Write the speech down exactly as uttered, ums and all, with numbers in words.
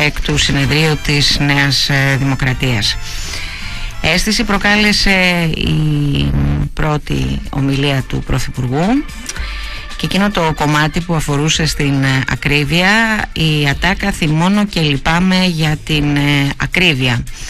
έκτου συνεδρίου της Νέας Δημοκρατίας. Αίσθηση προκάλεσε η πρώτη ομιλία του Πρωθυπουργού και εκείνο το κομμάτι που αφορούσε στην ακρίβεια. Η ατάκα «θυμώνω και λυπάμαι για την ακρίβεια».